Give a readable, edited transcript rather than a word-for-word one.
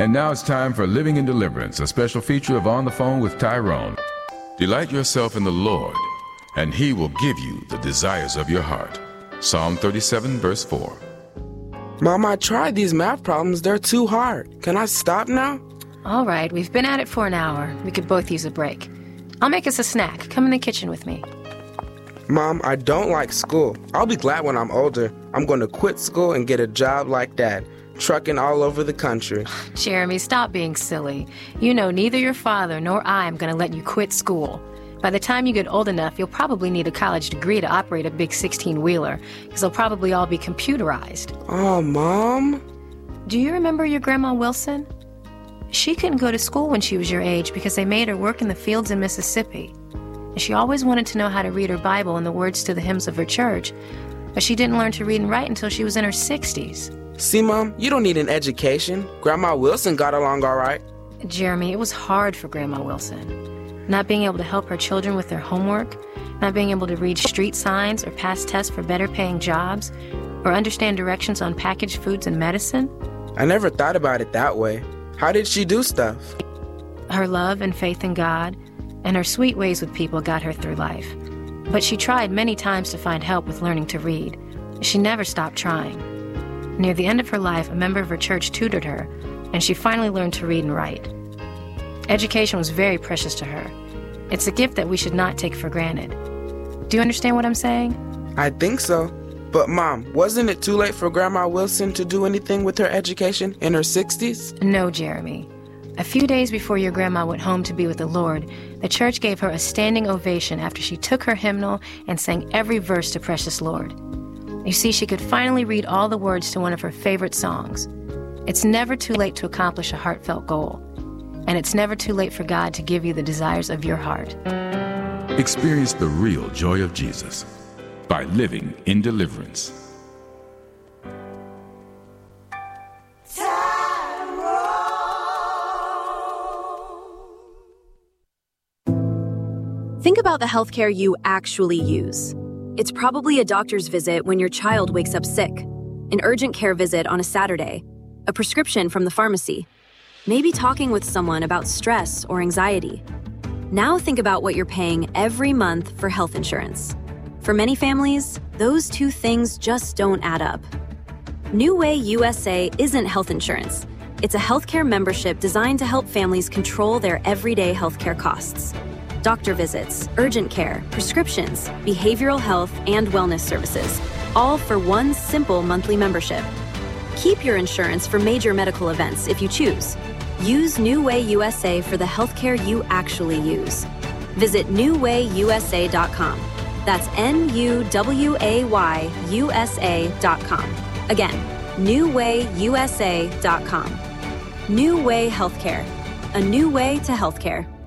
And now it's time for Living in Deliverance, a special feature of On the Phone with Tyrone. Delight yourself in the Lord, and He will give you the desires of your heart. Psalm 37, verse 4. Mom, I tried these math problems. They're too hard. Can I stop now? All right, we've been at it for an hour. We could both use a break. I'll make us a snack. Come in the kitchen with me. Mom, I don't like school. I'll be glad when I'm older. I'm going to quit school and get a job like Dad, trucking all over the country. Jeremy, stop being silly. You know neither your father nor I am going to let you quit school. By the time you get old enough, you'll probably need a college degree to operate a big 16-wheeler, because they'll probably all be computerized. Oh, Mom? Do you remember your Grandma Wilson? She couldn't go to school when she was your age because they made her work in the fields in Mississippi. And she always wanted to know how to read her Bible and the words to the hymns of her church, but she didn't learn to read and write until she was in her 60s. See, Mom, you don't need an education. Grandma Wilson got along all right. Jeremy, it was hard for Grandma Wilson. Not being able to help her children with their homework, not being able to read street signs or pass tests for better paying jobs, or understand directions on packaged foods and medicine. I never thought about it that way. How did she do stuff? Her love and faith in God and her sweet ways with people got her through life. But she tried many times to find help with learning to read. She never stopped trying. Near the end of her life, a member of her church tutored her, and she finally learned to read and write. Education was very precious to her. It's a gift that we should not take for granted. Do you understand what I'm saying? I think so. But, Mom, wasn't it too late for Grandma Wilson to do anything with her education in her 60s? No, Jeremy. A few days before your grandma went home to be with the Lord, the church gave her a standing ovation after she took her hymnal and sang every verse to Precious Lord. You see, she could finally read all the words to one of her favorite songs. It's never too late to accomplish a heartfelt goal. And it's never too late for God to give you the desires of your heart. Experience the real joy of Jesus by living in deliverance. Think about the healthcare you actually use. It's probably a doctor's visit when your child wakes up sick, an urgent care visit on a Saturday, a prescription from the pharmacy, maybe talking with someone about stress or anxiety. Now think about what you're paying every month for health insurance. For many families, those two things just don't add up. New Way USA isn't health insurance. It's a healthcare membership designed to help families control their everyday healthcare costs. Doctor visits, urgent care, prescriptions, behavioral health, and wellness services, all for one simple monthly membership. Keep your insurance for major medical events if you choose. Use New Way USA for the healthcare you actually use. Visit newwayusa.com. That's NUWAYUSA.com. Again, newwayusa.com. New Way Healthcare. A new way to healthcare.